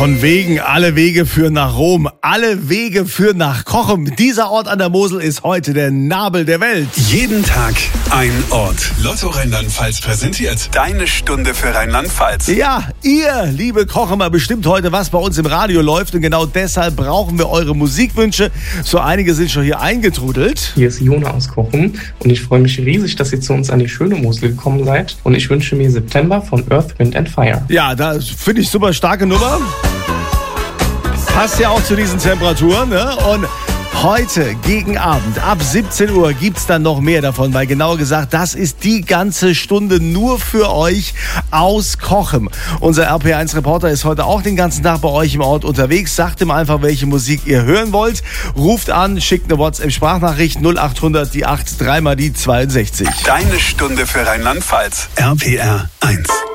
Von wegen, alle Wege führen nach Rom, alle Wege führen nach Cochem. Dieser Ort an der Mosel ist heute der Nabel der Welt. Jeden Tag ein Ort. Lotto Rheinland-Pfalz präsentiert deine Stunde für Rheinland-Pfalz. Ja, ihr, liebe Kochemer, bestimmt heute, was bei uns im Radio läuft. Und genau deshalb brauchen wir eure Musikwünsche. So einige sind schon hier eingetrudelt. Hier ist Jona aus Cochem und ich freue mich riesig, dass ihr zu uns an die schöne Mosel gekommen seid. Und ich wünsche mir September von Earth, Wind & Fire. Ja, da finde ich super starke Nummer. Passt ja auch zu diesen Temperaturen, ne? Und heute gegen Abend ab 17 Uhr gibt's dann noch mehr davon, weil genauer gesagt, das ist die ganze Stunde nur für euch aus Cochem. Unser RPR1-Reporter ist heute auch den ganzen Tag bei euch im Ort unterwegs. Sagt ihm einfach, welche Musik ihr hören wollt. Ruft an, schickt eine WhatsApp-Sprachnachricht 0800 die 8 3 mal die 62. Deine Stunde für Rheinland-Pfalz. RPR 1.